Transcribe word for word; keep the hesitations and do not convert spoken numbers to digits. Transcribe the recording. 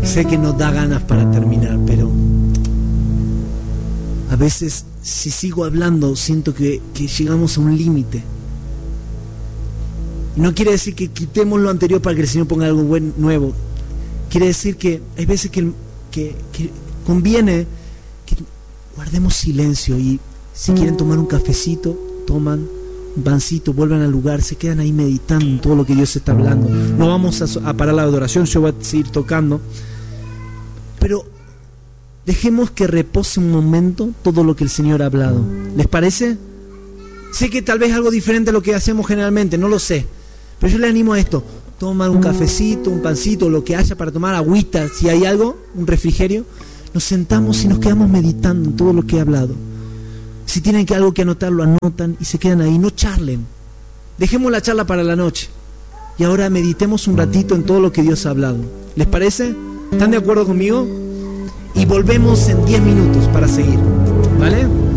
Sé que no da ganas para terminar, pero a veces si sigo hablando siento que, que llegamos a un límite. Y no quiere decir que quitemos lo anterior para que el Señor ponga algo buen, nuevo. Quiere decir que hay veces que, que, que conviene que guardemos silencio y si quieren tomar un cafecito, toman un pancito, vuelvan al lugar, se quedan ahí meditando en todo lo que Dios está hablando. No vamos a, a parar la adoración, yo voy a seguir tocando, pero dejemos que repose un momento todo lo que el Señor ha hablado. ¿Les parece? Sé que tal vez algo diferente a lo que hacemos generalmente, no lo sé, pero yo les animo a esto: tomar un cafecito, un pancito, lo que haya para tomar, agüita, si hay algo, un refrigerio. Nos sentamos y nos quedamos meditando en todo lo que he hablado. Si tienen que algo que anotar, lo anotan y se quedan ahí. No charlen, dejemos la charla para la noche y ahora meditemos un ratito en todo lo que Dios ha hablado. ¿Les parece? ¿Están de acuerdo conmigo? Y volvemos en diez minutos para seguir, ¿vale?